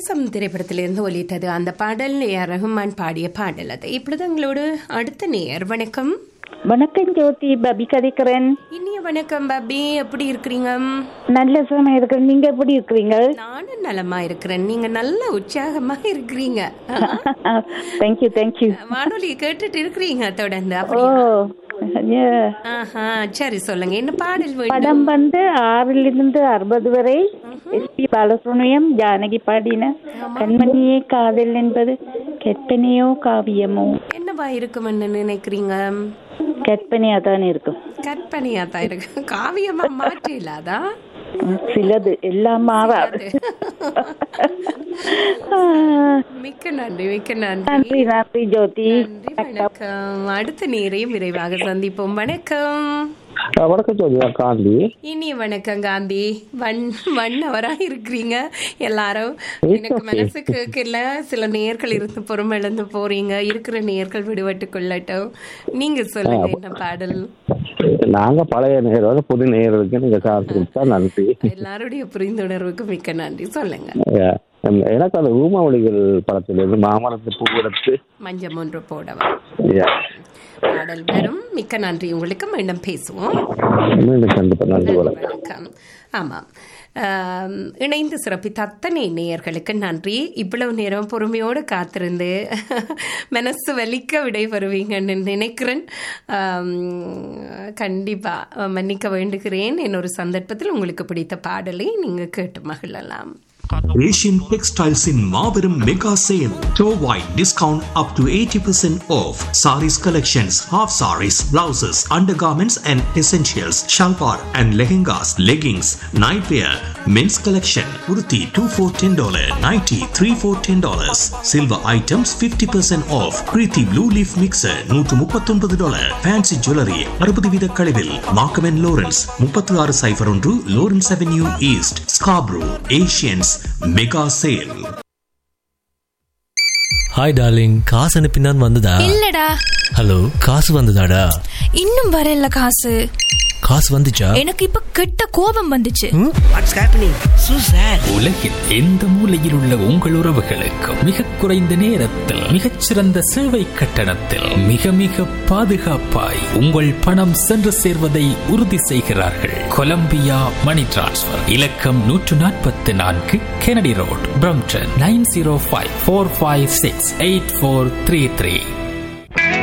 தேசம் திரைப்படத்திலிருந்து ஒலித்தது அந்த பாடல். ஏஆர் ரஹ்மான் பாடிய பாடல் அது. இப்பொழுது எங்களோடு அடுத்த நேயர். வணக்கம். வணக்கம் ஜோதி, பபி கதைக்கிறேன். இனிய வணக்கம் பபி, எப்படி இருக்கிறீங்க? நல்ல சுகமா இருக்கிறேன். நீங்க எப்படி இருக்கிறீங்க? நானும் நலமா இருக்கிறேன். நீங்க நல்ல உற்சாகமா இருக்கிறீங்க. Thank you thank you. வானொலி கேட்டுட்டு இருக்கிறீங்க தொடர்ந்து? சரி, சொல்லுங்க, என்ன பாடல் வேண்டும்? படம் 6 60 வரை எஸ்பி பாலசுப்ரமணியம் ஜானகி பாடின கண்மணியே காதல் என்பது கற்பனையோ காவியமோ. என்னவா இருக்கும்னு நினைக்கிறீங்க? கற்பனையா தான் இருக்கும். கற்பனையா தான் இருக்கு, காவியமா மாற்றிலாதா? சிலது எல்லாம் மாறாது. மிக்க நன்றி, மிக்க நன்றி. நன்றி நன்றி ஜோதி. வணக்கம். அடுத்த நேரையும் விரைவாக சந்திப்போம். வணக்கம். வணக்கம் ஜோதி. காந்தி. இனிய வணக்கம் காந்தி. வண்ணவரா இருக்கிறீங்க எல்லாரும். எனக்கு மனசு கேட்கல, சில நேர்கள் இருந்து பொறுமிழந்து போறீங்க. இருக்கிற நேர்கள் விடுபட்டு கொள்ளட்டும். நீங்க சொல்லுங்க, என்ன பாடல்? நாங்க பழைய நேரம் புது நேர்களுக்கு நீங்க காத்திருக்கா நன்றி. எல்லாருடைய புரிந்துணர்வுக்கு மிக்க நன்றி. சொல்லுங்க. எனக்கு அந்த ஊமாவளிகள் படத்திலிருந்து மாமரத்து பூவெடுத்து மஞ்சள் ஒன்று போடவா பாடல் வரும். மிக்க நன்றி உங்களுக்கு. மீண்டும் பேசுவோம். வணக்கம். ஆமாம், இணைந்து சிறப்பித்த அத்தனை நேயர்களுக்கு நன்றி. இவ்வளவு நேரம் பொறுமையோடு காத்திருந்து மனசு வலிக்க விடைபெறுவீங்கன்னு நினைக்கிறேன். கண்டிப்பா மன்னிக்க வேண்டுகிறேன். இன்னொரு சந்தர்ப்பத்தில் உங்களுக்கு பிடித்த பாடலை நீங்க கேட்டு மகிழலாம். Asian Textiles in Marverum Mega Sale. Store-wide discount up to 80% off. Saris collections, half saris, blouses, undergarments and essentials, shalwar and lehengas, leggings, nightwear, men's collection, kurti 2 for $10, nighty 3 for $10. Silver items 50% off. Preeti Blue Leaf Mixer $139. Fancy Jewelry 60 வீத கழிவில். Markham & Lawrence 3601 Lawrence Avenue East, Scarborough. Asians mega sale. Hi darling, காசு அனுப்பினான் வந்ததா? இல்லடா. Hello, காசு வந்ததாடா? இன்னும் வரல. காசு வந்துச்சா? எனக்கு இப்ப கெட்ட கோபம் வந்துச்சு. What's happening சூசர்? உலகில் எந்த மூலையில் உள்ள உங்கள் உறவுகளுக்கு மிக குறைந்த நேரத்தில் மிகச்சிறந்த சேவை கட்டணத்தில் மிக மிக பாதுகாப்பாய் உங்கள் பணம் சென்று சேர்வதை உறுதி செய்கிறார்கள். கொலம்பியா மணி டிரான்ஸ்ஃபர். இலக்கம் 144 கெனடி ரோட், பிரம்டன் 9054568433.